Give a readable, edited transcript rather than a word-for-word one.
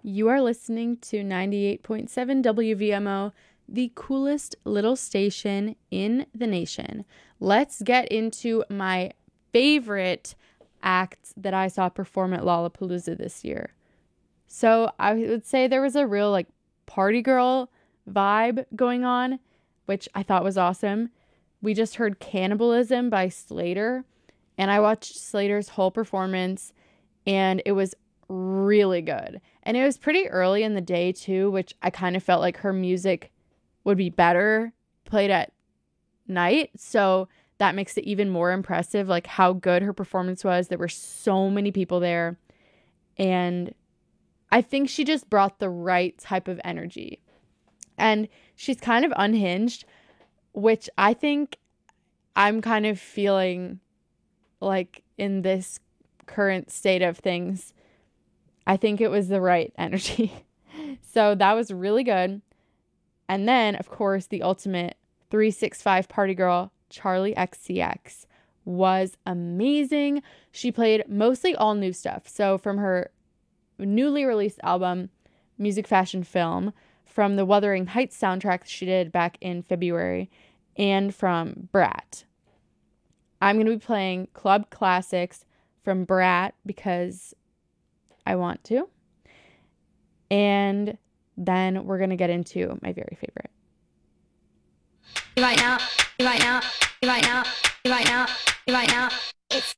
You are listening to 98.7 WVMO, the coolest little station in the nation. Let's get into my favorite acts that I saw perform at Lollapalooza this year. So I would say there was a real party girl vibe going on, which I thought was awesome. We just heard Cannibalism by Slater, and I watched Slater's whole performance, and it was really good. And it was pretty early in the day too, which I kind of felt like her music would be better played at night. So that makes it even more impressive, like how good her performance was. There were so many people there. And I think she just brought the right type of energy. And she's kind of unhinged, which I think I'm kind of feeling like in this current state of things. I think it was the right energy. So that was really good. And then, of course, the ultimate 365 party girl, Charlie XCX, was amazing. She played mostly all new stuff. So from her newly released album, Music Fashion Film, from the Wuthering Heights soundtrack she did back in February, and from Brat. I'm going to be playing club classics from Brat because I want to. And then we're going to get into my very favorite. Right now, right now, right now, right now, right now,